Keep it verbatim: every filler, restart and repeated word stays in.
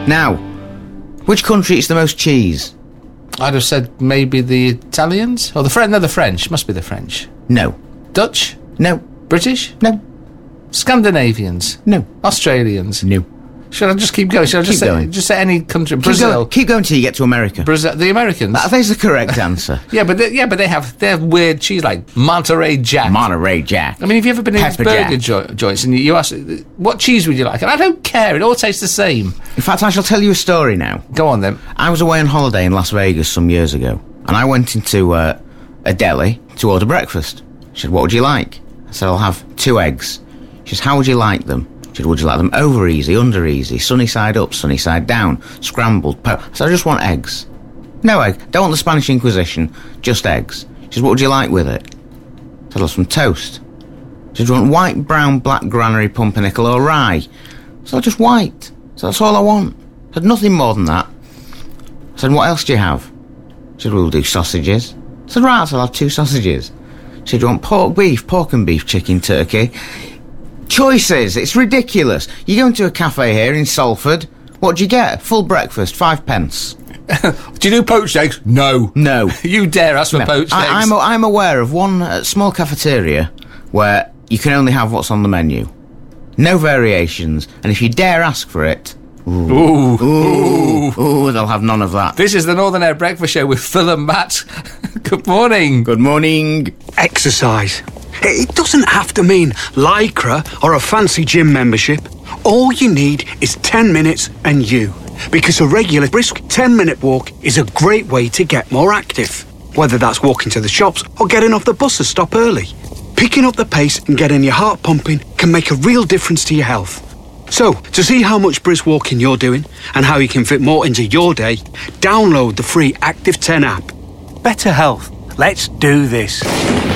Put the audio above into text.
Now, which country eats the most cheese? I'd have said maybe the Italians? Or the French? No, the French. Must be the French. No. Dutch? No. British? No. Scandinavians? No. Australians? No. Should I just keep going? Should I just Keep say, going. just say any country? Keep Brazil? going, keep going till you get to America. Brazil? The Americans? That is the correct answer. yeah, but they, yeah, but they have they have weird cheese like Monterey Jack. Monterey Jack. I mean, have you ever been in these Pepper burger Jack. jo- joints and you, you ask, what cheese would you like? And I don't care. It all tastes the same. In fact, I shall tell you a story now. Go on, then. I was away on holiday in Las Vegas some years ago, and I went into uh, a deli to order breakfast. She said, what would you like? I said, I'll have two eggs. She said, how would you like them? She said, would you like them over easy, under easy, sunny side up, sunny side down, scrambled? Po-? I said, I just want eggs. No egg. Don't want the Spanish Inquisition, just eggs. She said, what would you like with it? I said, I'll have some toast. She said, do you want white, brown, black, granary, pumpernickel or rye? I said, just white. So that's all I want. I said, nothing more than that. I said, what else do you have? She said, we'll do sausages. I said, right, so I'll have two sausages. She said, do you want pork, beef, pork and beef, chicken, turkey? Choices, it's ridiculous. You go into a cafe here in Salford, what do you get? Full breakfast, five pence. Do you do poached eggs? No. No. You dare ask for No. poached I, eggs? I'm, I'm aware of one uh, small cafeteria where you can only have what's on the menu. No variations, and if you dare ask for it, ooh, Ooh. ooh, ooh, they'll have none of that. This is the Northern Air Breakfast Show with Phil and Matt. Good morning. Good morning. Exercise. It doesn't have to mean Lycra or a fancy gym membership. All you need is ten minutes and you. Because a regular brisk ten minute walk is a great way to get more active. Whether that's walking to the shops or getting off the bus to stop early. Picking up the pace and getting your heart pumping can make a real difference to your health. So, to see how much brisk walking you're doing and how you can fit more into your day, download the free Active ten app. Better health. Let's do this.